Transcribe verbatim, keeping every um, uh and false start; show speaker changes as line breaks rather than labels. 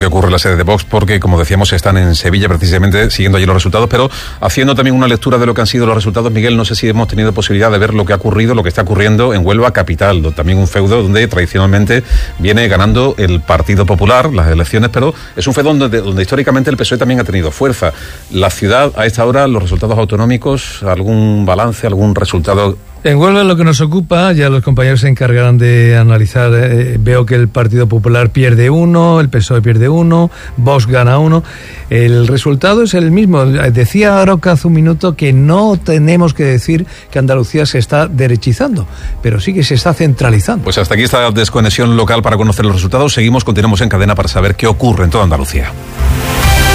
que ocurre en la sede de Vox, porque, como decíamos, están en Sevilla precisamente siguiendo allí los resultados, pero haciendo también una lectura de lo que han sido los resultados. Miguel, no sé si hemos tenido posibilidad de ver lo que ha ocurrido, lo que está ocurriendo en Huelva capital, también un feudo donde tradicionalmente viene ganando el Partido Popular las elecciones, pero es un feudo donde, donde históricamente el P S O E también ha tenido fuerza. La ciudad, a esta hora, los resultados autonómicos, algún balance, algún resultado.
En Huelva, lo que nos ocupa, ya los compañeros se encargarán de analizar. Eh, veo que el Partido Popular pierde uno, el P S O E pierde uno, Vox gana uno. El resultado es el mismo. Decía Aroca hace un minuto que no tenemos que decir que Andalucía se está derechizando, pero sí que se está centralizando.
Pues hasta aquí esta desconexión local para conocer los resultados. Seguimos, continuamos en cadena para saber qué ocurre en toda Andalucía.